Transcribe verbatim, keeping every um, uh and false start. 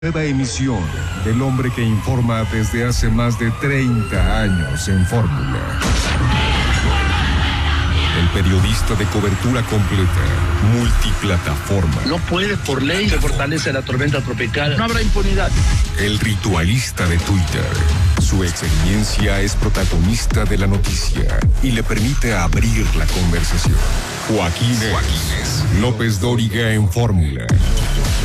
Nueva emisión del hombre que informa desde hace más de treinta años en Fórmula. El periodista de cobertura completa, multiplataforma. No puede, por ley, se fortalece la tormenta tropical. No habrá impunidad. El ritualista de Twitter. Su experiencia es protagonista de la noticia y le permite abrir la conversación. Joaquín Joaquínez López Dóriga en Fórmula.